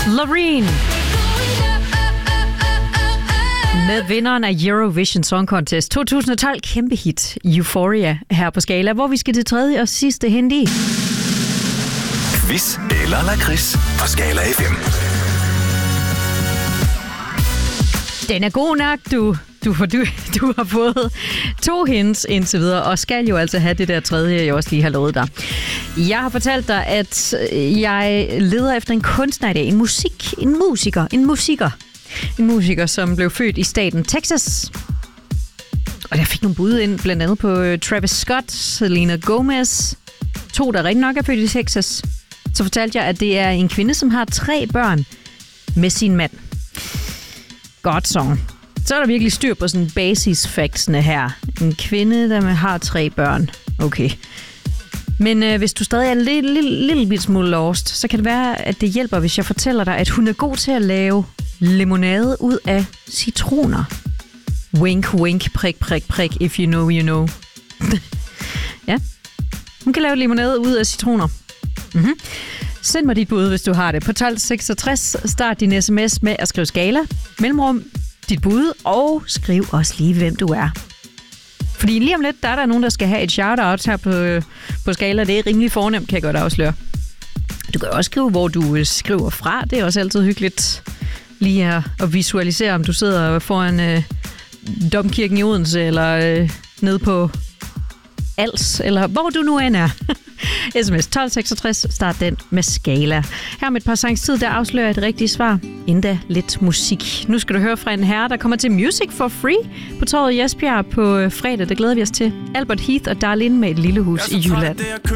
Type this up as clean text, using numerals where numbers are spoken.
Loreen med vinderen af Eurovision Song Contest 2012 kæmpe hit Euphoria her på Skala, hvor vi skal til tredje og sidste hint i. Quiz eller lakrids på Skala FM. Den er god nok, du har fået 2 hints indtil videre, og skal jo altså have det der tredje, jeg også lige har lovet dig. Jeg har fortalt dig, at jeg leder efter en kunstner i dag, en musiker, som blev født i staten Texas. Og jeg fik nogle bud ind, blandt andet på Travis Scott, Selena Gomez, 2, der rigtig nok er født i Texas. Så fortalte jeg, at det er en kvinde, som har 3 børn med sin mand. Godt så. Så er der virkelig styr på sådan basis-factsene her. En kvinde, der har 3 børn. Okay. Men hvis du stadig er en lille smule lost, så kan det være, at det hjælper, hvis jeg fortæller dig, at hun er god til at lave limonade ud af citroner. Wink, wink, prik, prik, prik, if you know, you know. Ja, hun kan lave limonade ud af citroner. Mm-hmm. Send mig dit bud, hvis du har det. På 1266, start din sms med at skrive Skala, mellemrum, dit bud, og skriv også lige, hvem du er. Fordi lige om lidt, der er der nogen, der skal have et shout-out her på Skala. Det er rimelig fornemt, kan jeg godt afsløre. Du kan også skrive, hvor du skriver fra. Det er også altid hyggeligt lige at visualisere, om du sidder foran Domkirken i Odense, eller nede på Als, eller hvor du nu end er. SMS 1266, start den med Skala. Her om et par sangs tid, der afslører jeg et rigtigt svar. Endda lidt musik. Nu skal du høre fra en herre, der kommer til Music for Free på Torvet i Esbjerg på fredag. Det glæder vi os til. Albert Heath og Darlene med Et lille hus i Jylland.